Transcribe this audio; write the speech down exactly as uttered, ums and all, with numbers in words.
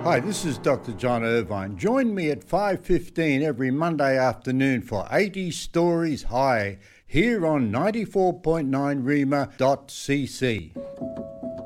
Hi, this is Doctor John Irvine. Join me at five fifteen every Monday afternoon for eighty Stories High here on ninety-four point nine rima dot c c.